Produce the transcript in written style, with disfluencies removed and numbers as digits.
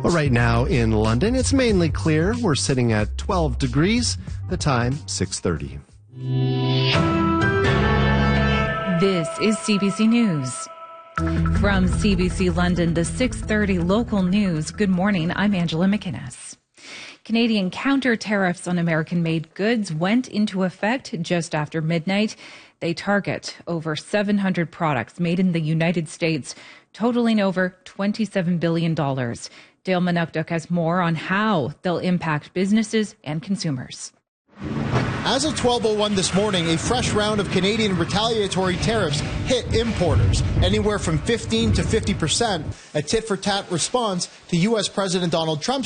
Well, right now in London, it's mainly clear. We're sitting at 12 degrees. The time, 6:30. This is CBC News. From CBC London, the 6:30 local news. Good morning, I'm Angela McInnes. Canadian counter tariffs on American-made goods went into effect just after midnight. They target over 700 products made in the United States, totaling over $27 billion. Dale Manukduk has more on how they'll impact businesses and consumers. As of 12:01 this morning, a fresh round of Canadian retaliatory tariffs hit importers, anywhere from 15 to 50%, a tit-for-tat response to U.S. President Donald Trump's